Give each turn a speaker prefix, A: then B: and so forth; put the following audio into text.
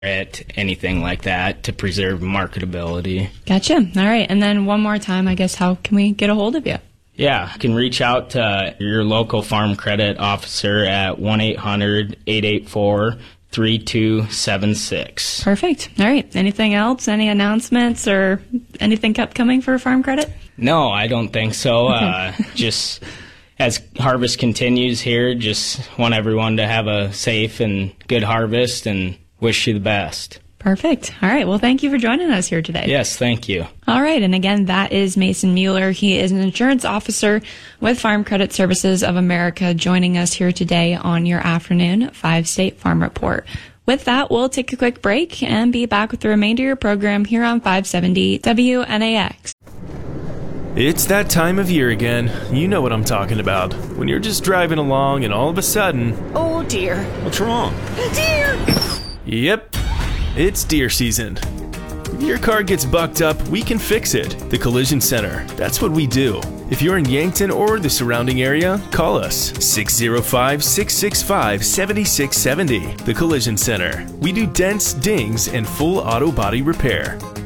A: it, anything like that to preserve marketability.
B: Gotcha. All right. And then one more time, I guess, how can we get a hold of you?
A: Yeah, you can reach out to your local farm credit officer at 1-800-884-3276.
B: Perfect. All right. Anything else? Any announcements or anything upcoming for Farm Credit?
A: No, I don't think so.
B: Okay.
A: Just as harvest continues here, just want everyone to have a safe and good harvest and wish you the best.
B: Perfect. All right. Well, thank you for joining us here today.
A: Yes, thank you.
B: All right. And again, that is Mason Mueller. He is an insurance officer with Farm Credit Services of America, joining us here today on your afternoon 5-State Farm Report. With that, we'll take a quick break and be back with the remainder of your program here on 570 WNAX.
C: It's that time of year again. You know what I'm talking about. When you're just driving along and all of a sudden...
D: Oh, dear.
E: What's wrong?
D: Deer!
C: Yep, it's deer season. If your car gets bucked up, we can fix it. The Collision Center. That's what we do. If you're in Yankton or the surrounding area, call us 605-665-7670. The Collision Center. We do dents, dings, and full auto body repair.